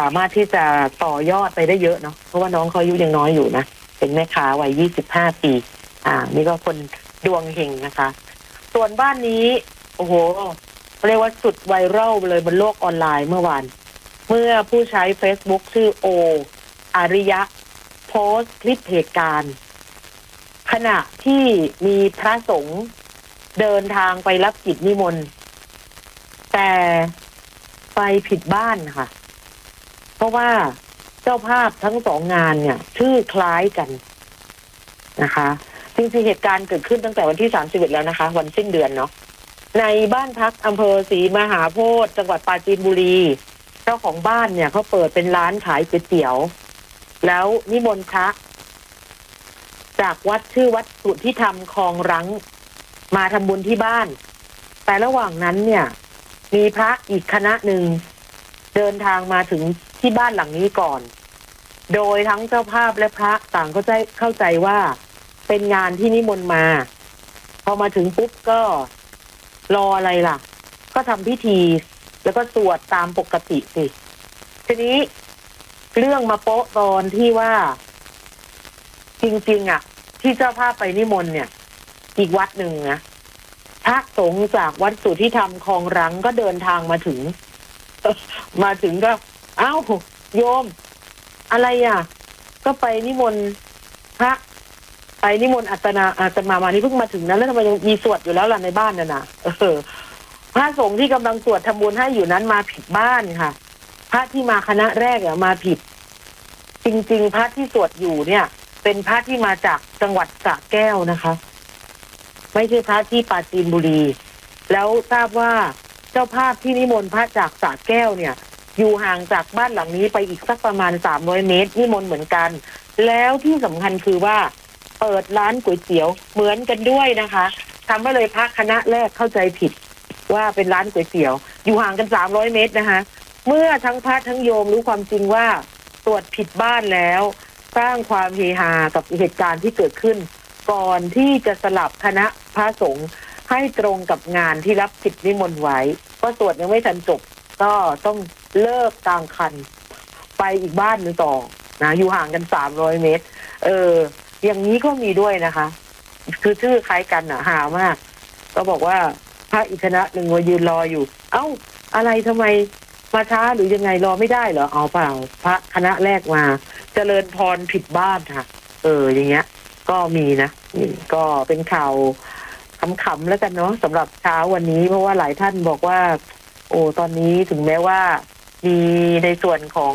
ามารถที่จะต่อยอดไปได้เยอะเนาะเพราะว่าน้องเขาอายุยังน้อยอยู่นะเป็นแม่ค้าวัย25 ปีนี่ก็คนดวงเฮงนะคะส่วนบ้านนี้โอ้โหเรียกว่าสุดไวรัลเลยบนโลกออนไลน์เมื่อวานเมื่อผู้ใช้ Facebook ชื่อโออาริยะโพสต์คลิปเหตุการณ์ขณะที่มีพระสงฆ์เดินทางไปรับกิจนิมนต์แต่ไปผิดบ้านค่ะเพราะว่าเจ้าภาพทั้งสองงานเนี่ยชื่อคล้ายกันนะคะจริงๆเหตุการณ์เกิดขึ้นตั้งแต่วันที่31แล้วนะคะวันสิ้นเดือนเนาะในบ้านพักอำเภอศรีมหาโพธิ์จังหวัดปราจีนบุรีเจ้าของบ้านเนี่ยเขาเปิดเป็นร้านขายก๋วยเตี๋ยวแล้วนิมนต์พระจากวัดชื่อวัดสุทธิธรรมคลองรังมาทำบุญที่บ้านแต่ระหว่างนั้นเนี่ยมีพระอีกคณะหนึ่งเดินทางมาถึงที่บ้านหลังนี้ก่อนโดยทั้งเจ้าภาพและพระต่างเข้าใจว่าเป็นงานที่นิมนต์มาพอมาถึงปุ๊บก็รออะไรล่ะก็ทำพิธีแล้วก็สวดตามปกติสิทีนี้เรื่องมาโป๊ะตอนที่ว่าจริงๆที่เจ้าภาพไปนิมนต์เนี่ยอีกวัดหนึ่งนะพระสงฆ์จากวัดสุทธิธรรมคลองรังก็เดินทางมาถึงก็อ้าวโยมอะไรก็ไปนิมนต์พระไปนิมนต์อาตมานี่เพิ่งมาถึงนะแล้วทำไมยังมีสวดอยู่แล้วล่ะในบ้านน่ะพระสงฆ์ที่กำลังสวดทำบุญให้อยู่นั้นมาผิดบ้านค่ะพระที่มาคณะแรกมาผิดจริงๆพระที่สวดอยู่เนี่ยเป็นพระที่มาจากจังหวัดสระแก้วนะคะไม่ใช่พระที่ปราจีนบุรีแล้วทราบว่าเจ้าภาพที่นิมนต์พระจากสระแก้วเนี่ยอยู่ห่างจากบ้านหลังนี้ไปอีกสักประมาณ300 เมตรนิมนต์เหมือนกันแล้วที่สำคัญคือว่าเปิดร้านก๋วยเตี๋ยวเหมือนกันด้วยนะคะทำให้เลยพระคณะแรกเข้าใจผิดว่าเป็นร้านก๋วยเตี๋ยวอยู่ห่างกัน300 เมตรนะคะเมื่อทั้งพระทั้งโยมรู้ความจริงว่าตรวจผิดบ้านแล้วสร้างความเฮฮากับเหตุการณ์ที่เกิดขึ้นก่อนที่จะสลับคณะพระสงฆ์ให้ตรงกับงานที่รับกิจนิมนต์ไว้ก็สวดยังไม่ทันจบก็ต้องเลิกกลางคันไปอีกบ้านนึงต่อนะอยู่ห่างกัน300 เมตรอย่างนี้ก็มีด้วยนะคะคือชื่อคล้ายกันหามากก็บอกว่าพระอีกคณะหนึ่งมายืนรออยู่เอ้าอะไรทำไมมาช้าหรือยังไงรอไม่ได้เหรอเอาเปล่าพระคณะแรกมาเจริญพรผิดบ้านค่ะอย่างเงี้ยก็มีนะก็เป็นข่าวขำๆแล้วกันเนาะสำหรับเช้าวันนี้เพราะว่าหลายท่านบอกว่าตอนนี้ถึงแม้ว่ามีในส่วนของ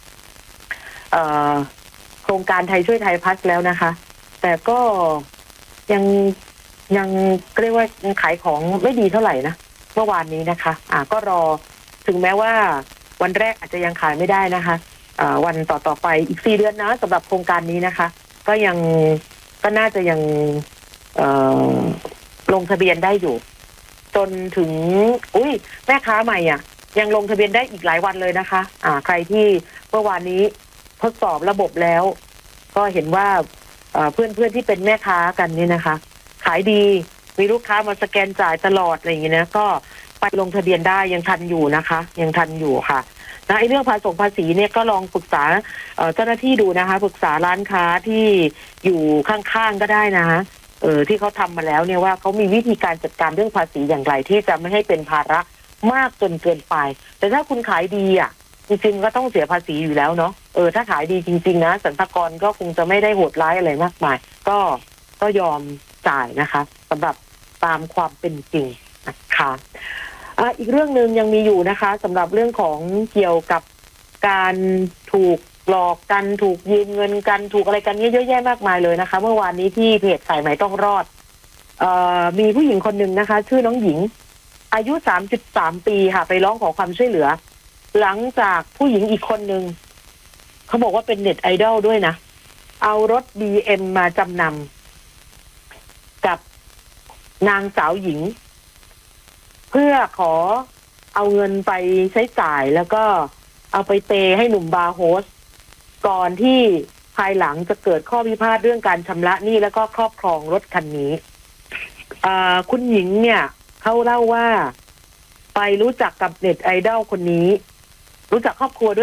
โครงการไทยช่วยไทยพัฒน์แล้วนะคะแต่ก็ยังเรียกว่าขายของไม่ดีเท่าไหร่นะเมื่อวานนี้นะคะก็รอถึงแม้ว่าวันแรกอาจจะยังขายไม่ได้นะคะวันต่อไปอีก4 เดือนนะสำหรับโครงการนี้นะคะก็น่าจะยังลงทะเบียนได้อยู่จนถึงแม่ค้าใหม่ยังลงทะเบียนได้อีกหลายวันเลยนะคะใครที่เมื่อวานนี้ทดสอบระบบแล้วก็เห็นว่าเพื่อนที่เป็นแม่ค้ากันนี่นะคะขายดีมีลูกค้ามาสแกนจ่ายตลอดอะไรอย่างเงี้ยนะก็ไปลงทะเบียนได้ยังทันอยู่นะคะยังทันอยู่ค่ะนะเรื่องภาษีเนี่ยก็ลองปรึกษาเจ้าหน้าที่ดูนะคะปรึกษาร้านค้าที่อยู่ข้างๆก็ได้นะคะที่เขาทำมาแล้วเนี่ยว่าเขามีวิธีการจัดการเรื่องภาษีอย่างไรที่จะไม่ให้เป็นภาระมากจนเกินไปแต่ถ้าคุณขายดีจริงๆก็ต้องเสียภาษีอยู่แล้วเนาะถ้าขายดีจริงๆนะสรรพากรก็คงจะไม่ได้โหดร้ายอะไรมากมายก็ยอมจ่ายนะคะสำหรับตามความเป็นจริงนะคะอีกเรื่องนึงยังมีอยู่นะคะสำหรับเรื่องของเกี่ยวกับการถูกหลอกกันถูกยืมเงินกันถูกอะไรกันเยอะแยะมากมายเลยนะคะเมื่อวานนี้ที่เพจสายไหมต้องรอดมีผู้หญิงคนหนึ่งนะคะชื่อน้องหญิงอายุ33 ปีค่ะไปร้องขอความช่วยเหลือหลังจากผู้หญิงอีกคนหนึ่งเขาบอกว่าเป็นเน็ตไอดอลด้วยนะเอารถ BM มาจำนำกับนางสาวหญิงเพื่อขอเอาเงินไปใช้จ่ายแล้วก็เอาไปเปย์ให้หนุ่มบาร์โฮสก่อนที่ภายหลังจะเกิดข้อพิพาทเรื่องการชำระหนี้แล้วก็ครอบครองรถคันนี้คุณหญิงเนี่ยเขาเล่าว่าไปรู้จักกับเน็ตไอดอลคนนี้รู้จักครอบครัวด้วย